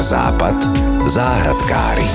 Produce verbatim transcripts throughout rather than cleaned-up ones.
Západ. Záhradkári.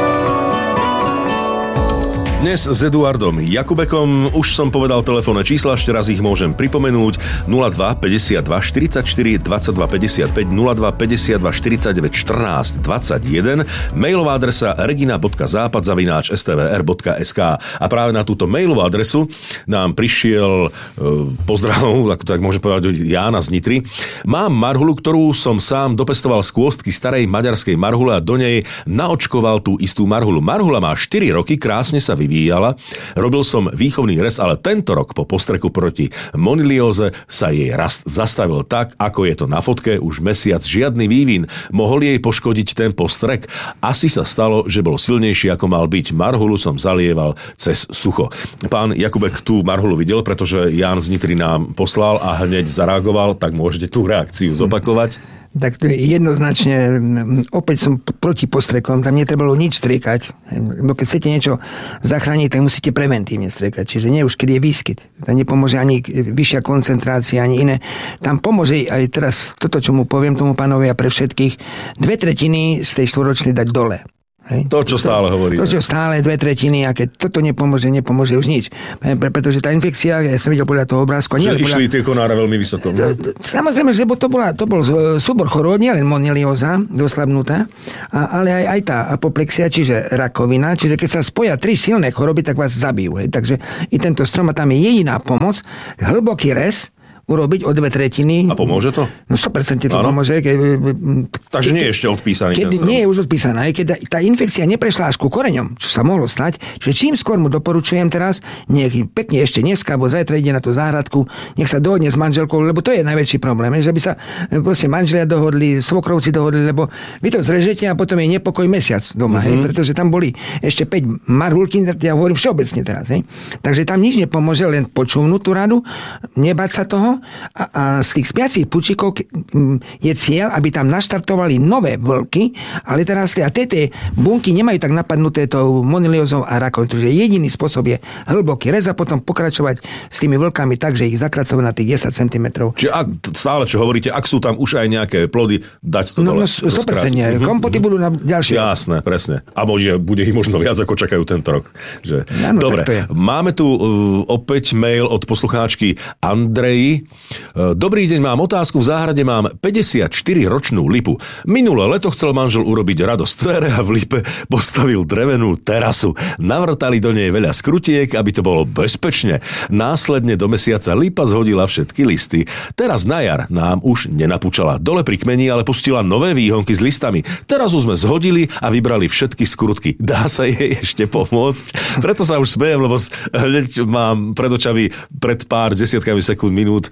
Dnes s Eduardom Jakubekom už som povedal telefónne čísla, ešte raz ich môžem pripomenúť. nula dva päťdesiatdva štyridsaťštyri dvadsaťdva päťdesiatpäť, nula dva päťdesiatdva štyridsaťdeväť štrnásť dvadsaťjeden, mailová adresa regina bodka západ zavináč es té vé er bodka es ká. A práve na túto mailovú adresu nám prišiel e, pozdrav, ako tak môžem povedať, Jána z Nitry. Mám marhulu, ktorú som sám dopestoval z kôstky starej maďarskej marhule a do nej naočkoval tú istú marhulu. Marhula má štyri roky, krásne sa vyvíjala. Robil som výchovný rez, ale tento rok po postreku proti monilióze sa jej rast zastavil tak, ako je to na fotke, už mesiac žiadny vývin. Mohol jej poškodiť ten postrek? Asi sa stalo, že bol silnejší, ako mal byť. Marhulu som zalieval cez sucho. Pán Jakubek tú marhulu videl, pretože Ján z Nitry nám poslal a hneď zareagoval, tak môžete tú reakciu zopakovať. Tak to je jednoznačne, opäť som proti postrekom, tam netrebalo nič striekať. Lebo keď chcete niečo zachrániť, tak musíte preventívne striekať. Čiže nie už, keď je výskyt. Tam nepomôže ani vyššia koncentrácia, ani iné. Tam pomôže aj teraz toto, čo mu poviem tomu pánovi a pre všetkých, dve tretiny z tej štvoročnej dať dole. Hej. To, čo stále hovorí. To, čo stále, dve tretiny, a keď toto nepomôže, nepomôže už nič. Pretože tá infekcia, ja som videl podľa toho obrázku. Že podľa... išli tie konáre veľmi vysoko. No? Samozrejme, že to, bola, to bol súbor chorôb, nielen monilióza, doslabnutá, ale aj, aj tá apoplexia, čiže rakovina. Čiže keď sa spoja tri silné choroby, tak vás zabijú. Hej. Takže i tento strom, a tam je jediná pomoc, hlboký rez, urobiť o dve tretiny. A pomôže to? No sto percent to ano. pomôže. Ke, Takže ke, nie je ešte odpísaný keď ten strom. Nie je už odpísaná. Keď tá infekcia neprešla až ku koreňom, čo sa mohlo stať, že čím skôr mu doporučujem teraz, nech pekne ešte dneska, alebo zajtra ide na tú záhradku, nech sa dohodne s manželkou, lebo to je najväčší problém, že by sa proste manželia dohodli, svokrovci dohodli, lebo vy to zrežete a potom je nepokoj mesiac doma, mm-hmm. hej, pretože tam boli ešte päť marhulky, ja hovorím všeobecne teraz, hej. Takže tam nič nepomôže, len počúvnuť tú radu, nebať sa toho a, a z tých spiacich pučíkov je cieľ, aby tam naštartovali nové vlky, ale teraz tie, tie bunky nemajú tak napadnuté tou moniliózou a rakovinou. Takže jediný spôsob je hlboký rez a potom pokračovať s tými vlkami tak, že ich zakracovať na tých desať centimetrov. Čiže ak, stále, čo hovoríte, ak sú tam už aj nejaké plody, dať to no, dole. No, sto percent. Mm-hmm. Kompoty budú na ďalšie. Jasné, presne. A bude, bude ich možno viac, ako čakajú tento rok. Že... Ano, dobre, máme tu uh, opäť mail od poslucháčky Andreji. Dobrý deň, mám otázku. V záhrade mám päťdesiatštyriročnú lipu. Minulé leto chcel manžel urobiť radosť dcére a v lipe postavil drevenú terasu. Navrtali do nej veľa skrutiek, aby to bolo bezpečne. Následne do mesiaca lipa zhodila všetky listy. Teraz na jar nám už nenapúčala dole pri kmeni, ale pustila nové výhonky s listami. Teraz už sme zhodili a vybrali všetky skrutky. Dá sa jej ešte pomôcť? Preto sa už smejem, lebo hneď mám pred očami pred pár desiatkami sekúnd minút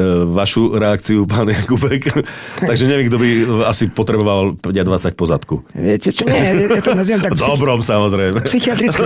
vašu reakciu, pán Jakubek. Takže neviem, kto by asi potreboval päť dvadsať pozadku. Viete čo? Nie, ja to nazývam tak... V dobrom, samozrejme. Psychiatrické.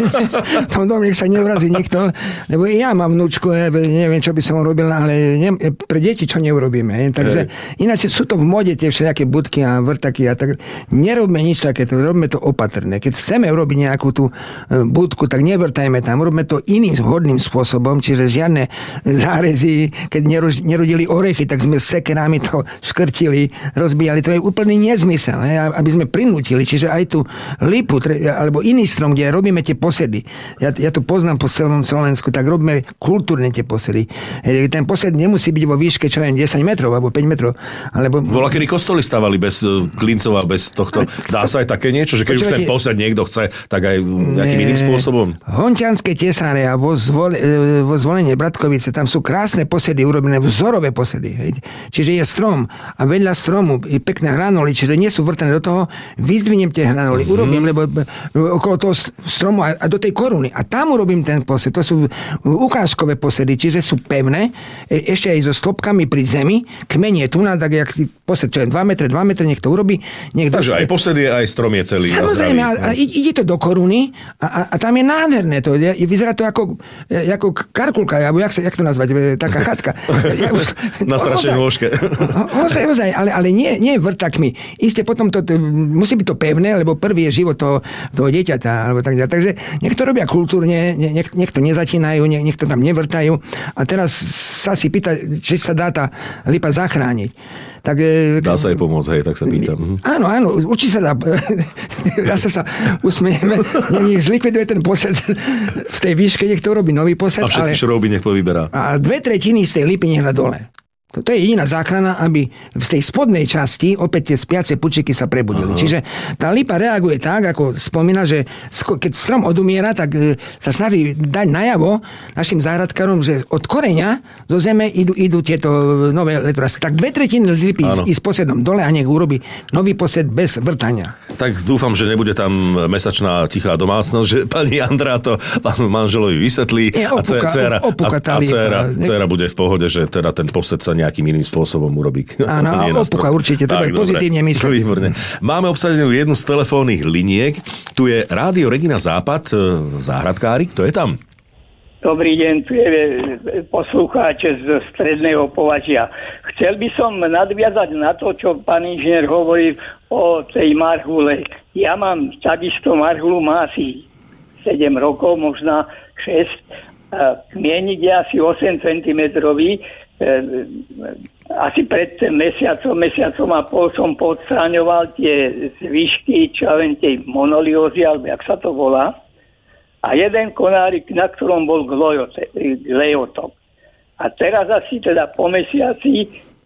Tom dom, nech sa neurazí nikto, lebo ja mám vnúčku, neviem, čo by som robil, ale ne, pre deti čo neurobíme. Je? Takže hey. Ináč sú to v mode tie všelijaké budky a vrtaky a tak. Nerobme nič takéto, robíme to opatrne. Keď chceme urobiť nejakú tú budku, tak nevrtajme tam, robíme to iným vhodným spôsobom, čiže žiadne zárezy, keď nerodili orechy, tak sme sekerami to škrtili, rozbíjali. To je úplný nezmysel, ne? Aby sme prinútili. Čiže aj tú lipu, alebo iný strom, kde robíme tie posedy. Ja, ja to poznám po celom Slovensku, tak robíme kultúrne tie posedy. Ten posed nemusí byť vo výške, čo je desať metrov, alebo päť metrov. Alebo... Bola, kedy kostoly stavali bez klincov a bez tohto. Dá sa aj také niečo, že keď Počúvate... už ten posed niekto chce, tak aj nejakým iným spôsobom? Hontianske tesáre a vo, zvole, vo zvolenie Bratkovice, tam sú krásne posedy urobené, vzorové posedy. Hej. Čiže je strom a vedľa stromu je pekné hranuly, čiže nie sú vrtané do toho, vyzdvihnem tie hranuly, mm-hmm. urobím, lebo okolo toho stromu a, a do tej koruny. A tam urobím ten posed. To sú ukážkové posedy, čiže sú pevné, e, ešte aj so stopkami pri zemi. Kmeň je tu, tak jak posed, čo je dva metre, dva metre, nech to urobí. Nech Takže došli... aj posed je, aj strom je celý. Samozrejme, a, a ide to do koruny a, a, a tam je nádherné to. Je, vyzerá to ako, ako karkulka, alebo jak, sa, jak to nazvať, taká chata. záhradka. Ja už, na strašnej nôžke. Ozaj, ozaj, ale, ale nie, nie vrtakmi. Isté potom to, to, musí byť to pevné, lebo prvý je život toho, toho dieťaťa, alebo tak ďalej. Takže nech to robia kultúrne, nech, nech to nezačínajú, nech, nech to tam nevrtajú. A teraz sa si pýta, či sa dá tá lipa zachrániť. Tak, dá sa jej pomôcť, hej, tak sa pýtam. Áno, áno, určite sa dá. Zase sa usmiejeme. Nech zlikviduje ten posed v tej výške, nech to robí nový posed. A všetky ale... šrouby nech povyberá. A dve tretiny z tej lipy nech na dole. To je jediná záchrana, aby v tej spodnej časti opäť tie spiace pučiky sa prebudili. Aha. Čiže tá lipa reaguje tak, ako spomína, že keď strom odumiera, tak sa snaží dať najavo našim záhradkárom, že od koreňa zo zeme idú, idú tieto nové letorasty. Tak dve tretiny lipy ísť s posedom dole a nech urobí nový posed bez vrtania. Tak dúfam, že nebude tam mesačná tichá domácnosť, že pani Andrá to pánu manželovi vysvetlí je, opuka, a dcéra, opuka a, a dcéra, dcéra bude v pohode, že teda ten posed sa nejakým iným spôsobom urobí. Áno, opuka určite, treba tak, pozitívne myslieť. Výborne. Máme obsadenú jednu z telefónnych liniek. Tu je Rádio Regina Západ, záhradkári, kto je tam? Dobrý deň, tu je poslucháč z Stredného Považia. Chcel by som nadviazať na to, čo pán inžinier hovorí o tej marhule. Ja mám takisto marhulu, má asi sedem rokov, možno šesť. Kmienik je asi osem centimetrov. Asi pred mesiacom, mesiacom a pol som podstraňoval tie zvyšky, čo ja viem, tej monoliózy, alebo jak sa to volá. A jeden konárik, na ktorom bol glejotok. A teraz asi teda po mesiaci e,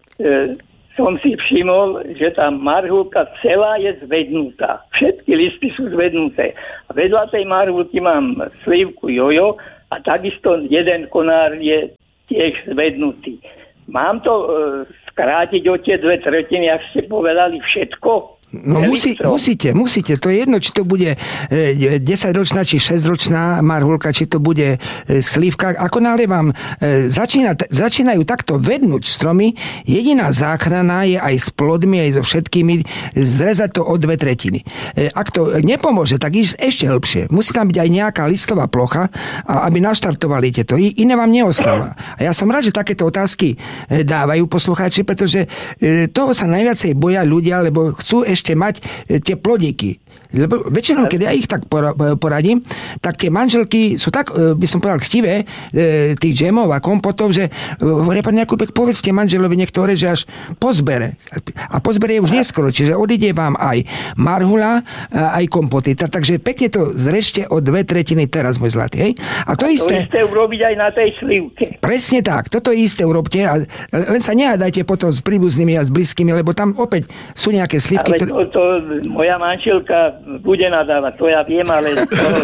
som si všimol, že tá marhulka celá je zvednutá. Všetky listy sú zvednuté. A vedľa tej marhulky mám slivku jojo a takisto jeden konár je tiež zvednutý. Mám to e, skrátiť o tie dve tretiny, ak ste povedali všetko? No musí, musíte, musíte. To je jedno, či to bude desaťročná, či šesťročná marhulka, či to bude slivka. Ako náhle vám začína, začínajú takto vednúť stromy, jediná záchrana je aj s plodmi, aj so všetkými, zrezať to o dve tretiny. Ak to nepomôže, tak ísť ešte hĺbšie. Musí tam byť aj nejaká listová plocha, aby naštartovali tieto. Iné vám neostáva. A ja som rád, že takéto otázky dávajú poslucháči, pretože toho sa najviacej boja ľudia, lebo chcú ešte mať tie plodíky. Lebo väčšinou, keď ja ich tak poradím, tak tie manželky sú tak, by som povedal, chtivé tých džemov a kompotov, že hovoria, pán Jakubek, povedzte manželovi niektoré, že až pozbere. A pozbere je už neskoro, čiže odíde vám aj marhula, aj kompoty. Takže pekne to zrešte o dve tretiny teraz, môj zlatý. Hej? A to, a to isté... isté urobiť aj na tej slivke. Presne tak, toto isté urobte a len sa nehádajte potom s príbuznými a s blízkymi, lebo tam opäť sú nejaké slivky. Ale to, to moja manželka bude nadávať, to ja viem, ale...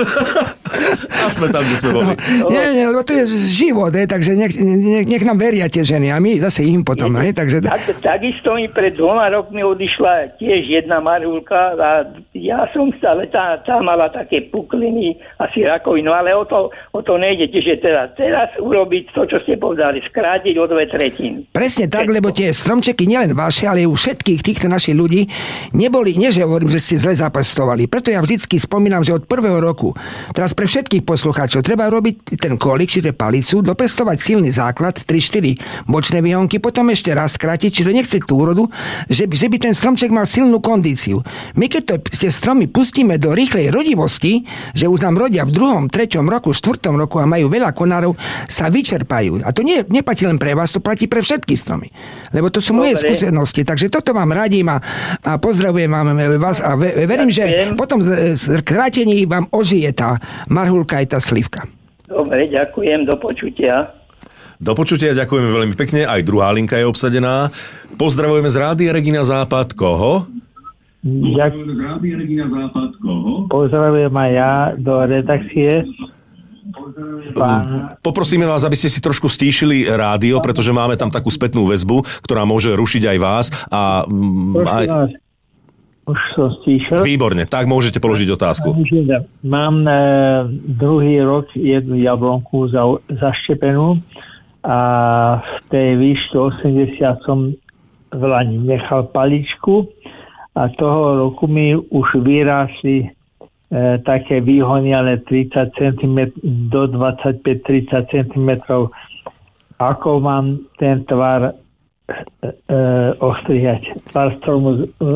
A sme tam, kde sme boli. Nie, nie, lebo to je život, je, takže nech, nech, nech nám veria tie ženy a my zase im potom. Je, takže... tak, takisto mi pred dvoma rokmi odišla tiež jedna marhulka a ja som stále, tá, tá mala také pukliny, asi rakovinu, ale o to, o to nejde, čiže teraz, teraz urobiť to, čo ste povedali, skrátiť o dve tretiny. Presne tak, lebo tie stromčeky, nielen vaše, ale u všetkých týchto našich ľudí, neboli, nie že hovorím, že ste zle zapestovali. Preto ja vždycky spomínam, že od prvého roku, teraz pre všetkých poslucháčov, treba robiť ten kolik, čiže palicu, dopestovať silný základ, tri štyri bočné výhonky, potom ešte raz skrátiť, čiže nechceť tú úrodu, že by, že by ten stromček mal silnú kondíciu. My keď to, tie stromy pustíme do rýchlej rodivosti, že už nám rodia v druhom, treťom roku, štvrtom roku a majú veľa konárov, sa vyčerpajú. A to nie, neplatí len pre vás, to platí pre všetky stromy. Lebo to sú moje Dobre. skúsenosti. Takže toto vám radím a, a pozdravujem vás a ve, verím, že potom z, z krátení vám ožije tá marhulka aj tá slivka. Dobre, ďakujem, do počutia. Do počutia, ďakujeme veľmi pekne. Aj druhá linka je obsadená. Pozdravujeme z Rádia Regina Západ. Koho? Ďakujem z Rádia Regina Západ. Koho? Pozdravujem aj ja do redakcie. Pán... Poprosíme vás, aby ste si trošku stíšili rádio, pretože máme tam takú spätnú väzbu, ktorá môže rušiť aj vás. A, aj... Už som stíšil. Výborne, tak môžete položiť otázku. Mám e, druhý rok jednu jablonku za, zaštepenú a v tej výške osemdesiat som v lani nechal paličku a toho roku mi už vyrástli e, také výhony, ale tridsať centimetrov do dvadsaťpäť tridsať centimetrov ako mám ten tvar e, e, ostrihať, tvar stromu e,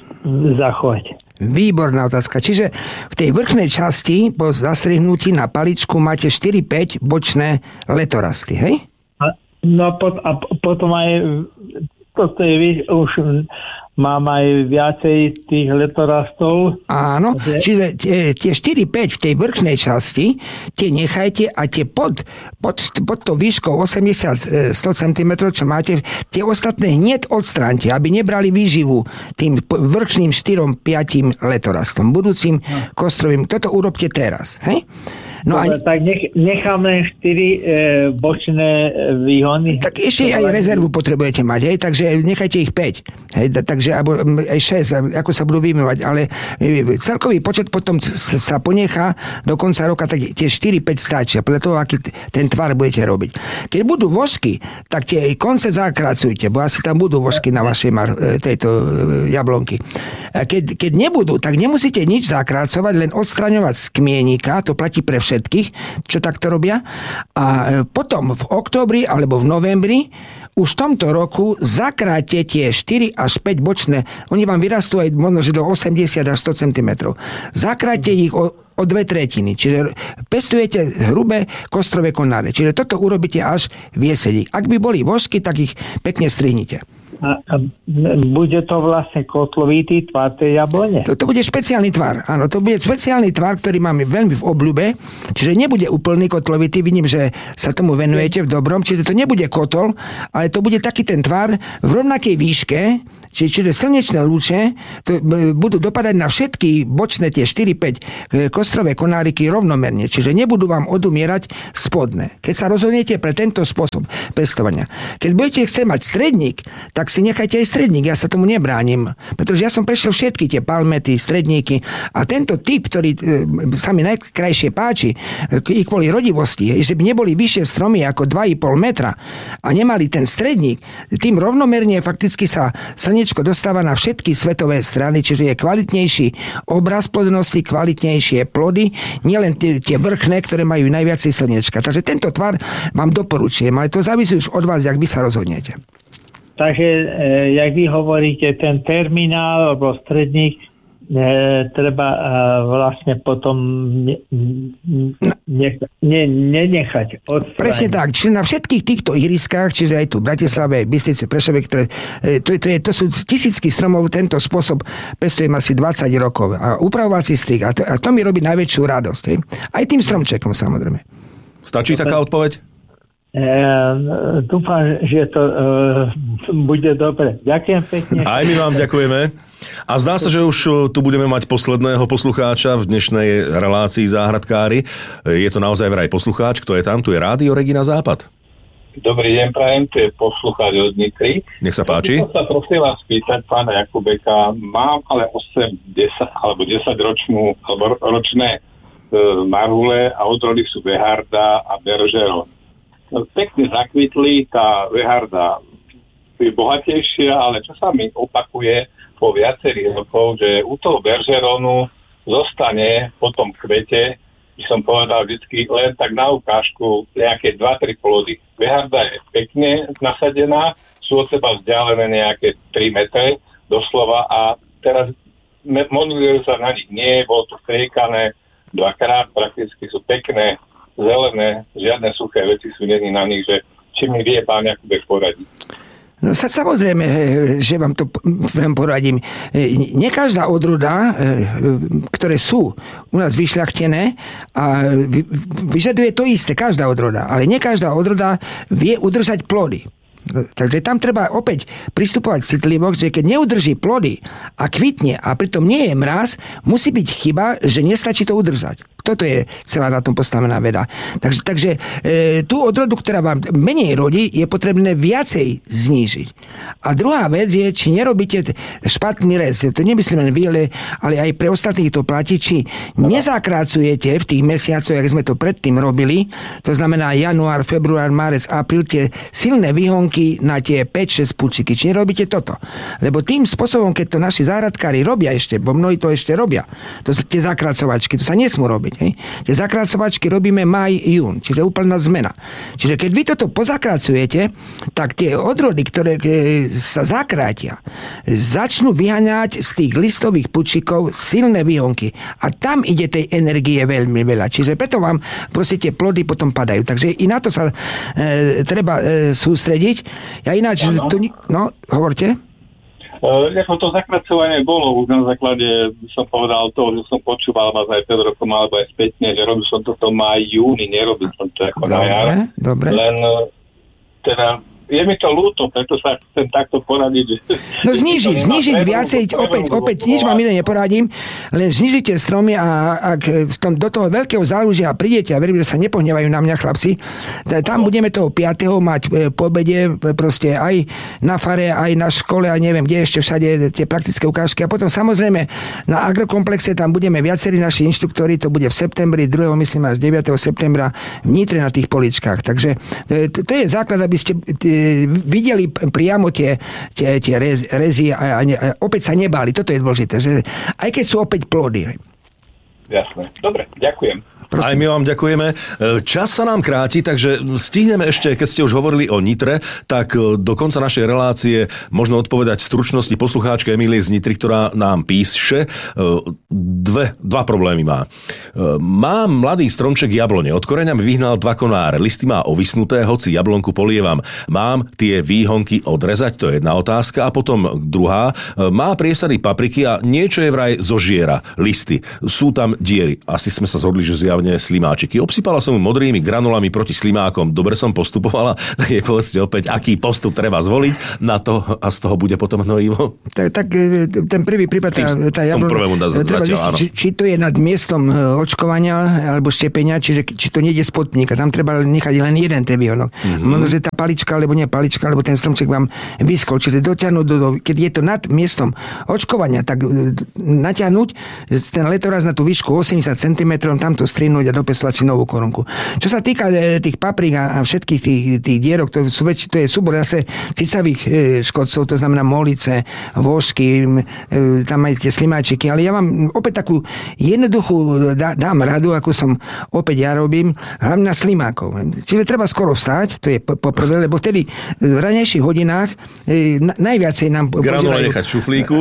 zachovať. Výborná otázka. Čiže v tej vrchnej časti po zastrihnutí na paličku máte štyri päť bočné letorasty, hej? A, no a, pot, a potom aj toto je už mám aj viacej tých letorastov. Áno, že... čiže tie, tie štyri päť v tej vrchnej časti tie nechajte a tie pod, pod, pod to výškou osemdesiat až sto centimetrov, čo máte, tie ostatné hneď odstránte, aby nebrali výživu tým vrchným štyrom päť letorastom, budúcim no. kostrovým. Toto urobte teraz, hej? No Dobre, a... tak nech, nechám len štyri e, bočné výhony. Tak ešte aj rezervu potrebujete mať, hej, takže nechajte ich päť. Hej, takže alebo aj šesť, ako sa budú vyjmenovať, ale celkový počet potom sa ponechá do konca roka, tak tie štyri päť stačia, podľa toho, aký ten tvar budete robiť. Keď budú vožky, tak tie konce zakracujte, bo asi tam budú vožky na vašej mar, tejto jablonky. Keď, keď nebudú, tak nemusíte nič zakracovať, len odstraňovať z kmienika, to platí pre všetkých, čo takto robia. A potom v októbri alebo v novembri už v tomto roku zakráte tie štyri až päť bočné, oni vám vyrastú aj možno, že do osemdesiat až sto centimetrov. Zakráte ich o, o dve tretiny, čiže pestujete hrubé kostrové konáre. Čiže toto urobíte až v jeseni. Ak by boli vožky, tak ich pekne strihnite. A, a bude to vlastne kotlovitý tvar tej jablone? To, to bude špeciálny tvar. Áno, to bude špeciálny tvar, ktorý máme veľmi v obľúbe. Čiže nebude úplný kotlovitý. Vidím, že sa tomu venujete v dobrom. Čiže to nebude kotol, ale to bude taký ten tvar v rovnakej výške. Čiže, čiže slnečné lúče to budú dopadať na všetky bočné tie štyri päť kostrové konáriky rovnomerne. Čiže nebudú vám odumierať spodné. Keď sa rozhodnete pre tento spôsob pestovania. Keď budete chcieť mať stredník, tak si nechajte aj stredník, ja sa tomu nebránim. Pretože ja som prešiel všetky tie palmety, stredníky a tento typ, ktorý e, sa mi najkrajšie páči, i kvôli rodivosti, že by neboli vyššie stromy ako dva a pol metra a nemali ten stredník, tým rovnomerne fakticky sa slnečko dostáva na všetky svetové strany, čiže je kvalitnejší obraz plodnosti, kvalitnejšie plody, nielen tie, tie vrchné, ktoré majú najviacej slnečka. Takže tento tvar vám doporučujem, ale to závisí už od vás, jak vy sa rozhodnete. Takže, e, jak vy hovoríte, ten terminál alebo stredník e, treba e, vlastne potom ne, ne, ne, nenechať odstrániť. Presne tak. Čiže na všetkých týchto ihriskách, čiže aj tu v Bratislave, Bystrici, Prešove, ktoré, e, to, to, je, to sú tisícky stromov, tento spôsob pestujem asi dvadsať rokov. A upravovací strih. A to, a to mi robí najväčšiu radosť. Hej? Aj tým stromčekom, samozrejme. Stačí taká odpoveď? E, dúfam, že to e, bude dobre. Ďakujem pekne. Aj my vám ďakujeme. A zdá sa, že už tu budeme mať posledného poslucháča v dnešnej relácii Záhradkári. Je to naozaj vraj poslucháč. Kto je tam? Tu je Rádio Regina Západ. Dobrý deň, prajem, to je poslucháč od Nitry. Nech sa páči. Chcem sa prosím vás spýtať pána Jakubeka. Mám ale osem, desať alebo desať ročnú, alebo ročné e, marhule a odrody sú Veharda a Bergeron. Pekne zakvitli, tá Veharda je bohatejšia, ale čo sa mi opakuje po viacerých rokov, že u toho Bergeronu zostane po tom kvete, by som povedal vždycky len tak na ukážku nejaké dva tri plody. Veharda je pekne nasadená, sú od seba vzdialené nejaké tri metre doslova a teraz modulujú sa na nich nie, bolo to striekané dvakrát, prakticky sú pekné, zelené, žiadne suché veci sú není na nich, že či mi vie pán Jakubek poradiť. No sa samozrejme, že vám to vám poradím. Nie každá odroda, ktoré sú u nás vyšľachtené a vyžaduje to isté, každá odroda, ale nie každá odroda vie udržať plody. Takže tam treba opäť pristupovať citlivo, že keď neudrží plody a kvitne a pritom nie je mráz, musí byť chyba, že nestačí to udržať. Toto je celá na tom postavená veda. Takže, takže e, tú odrodu, ktorá vám menej rodí, je potrebné viacej znížiť. A druhá vec je, či nerobíte špatný rez. To nemyslím len vy, ale aj pre ostatných to platí, či nezakrácujete v tých mesiacoch, jak sme to predtým robili, to znamená január, február, marec, apríl, tie silné výhonky na tie päť šesť púčiky. Či nerobíte toto? Lebo tým spôsobom, keď to naši záhradkári robia ešte, bo mnohí to ešte robia, to sú tie zakracovačky, to sa nesmú robiť. robiť. Hej. Že zakracovačky robíme maj, jún, čiže úplná zmena. Čiže keď vy toto pozakracujete, tak tie odrody, ktoré sa zakrátia, začnú vyháňať z tých listových pučíkov silné výhonky. A tam ide tej energie veľmi veľa. Čiže preto vám proste tie plody potom padajú. Takže i na to sa e, treba e, sústrediť. Ja ináč... Tu, no, hovorte. Uh, ako to zakracovanie bolo, už na základe som povedal to, že som počúval vás aj pred rokom alebo aj spätne, že robil som to v maj, júni, nerobil som to ako dobre, na jar. Dobre. Len teda je mi to ľúto, preto sa chcem takto poradiť. Že no znižiť, znižiť viacej, opäť, opäť nič vám iné neporadím, len znižite stromy a ak v tom, do toho veľkého zálužia prídete a verím, že sa nepohnevajú na mňa chlapci, tam budeme toho piateho mať po obede proste aj na fare, aj na škole a neviem, kde ešte všade tie praktické ukážky a potom samozrejme na agrokomplexe tam budeme viacerí naši inštruktori, to bude v septembri, druhého myslím až deviateho septembra v Nitre na tých poličkách. Takže to, to je základ, aby ste videli priamo tie, tie, tie rez, rezy a, a, ne, a opäť sa nebáli. Toto je dôležité, že aj keď sú opäť plody. Jasné. Dobre, ďakujem. Prosím. Aj my vám ďakujeme. Čas sa nám kráti, takže stihneme ešte, keď ste už hovorili o Nitre, tak do konca našej relácie možno odpovedať stručnosti poslucháčke Emílie z Nitry, ktorá nám píše. Dve, dva problémy má. Mám mladý stromček jablone. Od koreňa mi vyhnal dva konáre. Listy má ovisnuté, hoci jablonku polievam. Mám tie výhonky odrezať? To je jedna otázka. A potom druhá. Má priesady papriky a niečo je vraj zožiera. Listy. Sú tam diery. Asi sme sa zhodli, že zjavne slimáčiky. Obsypala som ju modrými granulami proti slimákom. Dobre som postupovala, tak jej povedzte opäť, aký postup treba zvoliť na to a z toho bude potom hnojivo. Tak, tak ten prvý prípad, tá, tá jablona, treba zistiť, či, či to je nad miestom očkovania alebo štepenia, čiže či to nejde spod pníka. Tam treba nechať len jeden ten výhonok. Mm-hmm. Možno, že tá palička, alebo nie palička, alebo ten stromček vám vyskol. Čiže dotiahnuť, do, do, keď je to nad miestom očkovania, tak natiahnuť ten letoraz na tú výšku osemdesiat centimetrov, tamto strinúť a dopestovať si novú korunku. Čo sa týka tých paprík a všetkých tých, tých dierok, to, sú väč, to je súbor zase cicavých škodcov, to znamená molice, vožky, tam aj tie slimáčiky, ale ja vám opäť takú jednoduchú dá, dám radu, ako som opäť ja robím, hlavne na slimákov. Čiže treba skoro vstať, to je poprvé, lebo vtedy v ranejších hodinách najviacej nám granule nechať v šuflíku,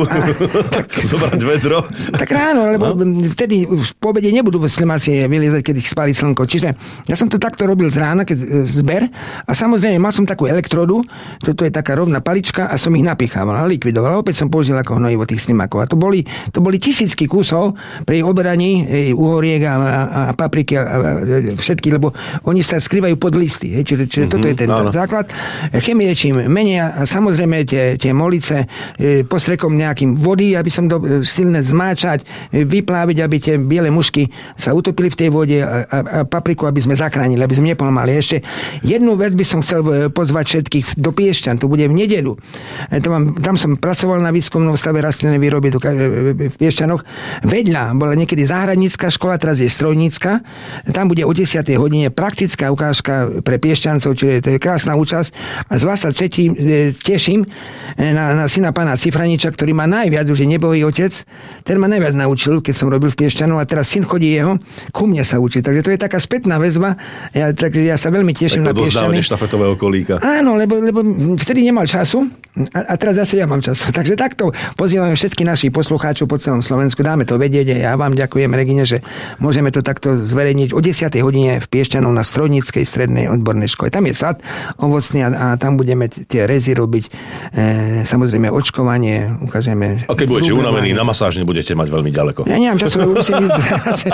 zobrať vedro. Tak ráno, lebo no? Vtedy po obede nebudú slimáci vyliezať, keď ich spáli slnko. Čiže ja som to takto robil z rána, keď zber a samozrejme mal som takú elektrodu, toto je taká rovná palička a som ich napichával a likvidoval. Opäť som použil ako hnojivo tých slimákov. A to boli, to boli tisícky kusov pri oberaní uhoriek a, a, a papriky a, a všetky, lebo oni sa skrývajú pod listy. Hej. Čiže, čiže mm-hmm, toto je ten áno. základ. Chemie čím menej a samozrejme tie, tie molice e, postrekom nejakým vody, aby som do, silné zmáčať, e, vypláviť, aby tie biele mušky sa utopili v tej vode a, a, a papriku, aby sme zachránili, aby sme nepomali. Ešte jednu vec by som chcel pozvať všetkých do Piešťan, to bude v nedeľu. To mám, tam som pracoval na výskumnom stave rastlinnej výroby v Piešťanoch. Vedľa bola niekedy záhradnícka škola, teraz je strojnícka. Tam bude o desiatej hodine praktická ukážka pre Piešťancov, čiže to je krásna účasť. A z vás sa cetím, teším na, na syna pána Cifraniča, ktorý má najviac, už je nebohý otec. Ten ma najviac naučil, keď som robil v Piešťanoch a teraz syn chodí jeho, ku mne sa učí. Takže to je taká spätná väzba. Ja, takže ja sa veľmi teším tak na Piešťany. Štafetového kolíka. Áno, lebo, lebo vtedy nemal času a, a teraz zase ja mám času. Takže takto pozývame všetky našich poslucháčov po celom Slovensku. Dáme to vedieť a ja vám ďakujem, Regine, že môžeme to takto zverejniť o desiatej hodine v Piešťanoch na Strojníckej strednej odbornej škole. Tam je sad ovocný a, a tam budeme tie rezy robiť. E, samozrejme očkovanie, ukážeme. A keď budete unavení, na masáž nebudete mať veľmi ďaleko. Ja nemám času, musím ísť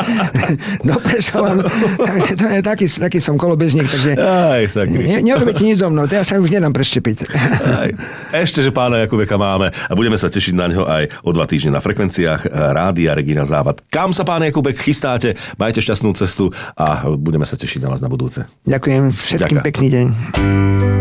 do Prešova. Takže to je taký, taký som kolobežník, takže Aj, tak ne, neurobíte nič so mnou, to ja sa už nedám preštepiť. Aj. Ešte, že pána Jakubeka máme a budeme sa tešiť na ňo aj o dva týždne na frekvenciách Rádia Regina Západ. Kam sa, pán Jakubek, chystáte? Majte šťastnú cestu a budeme sa tešiť na vás na budúce. Ďakujem, všetkým Ďakujem. Pekný deň.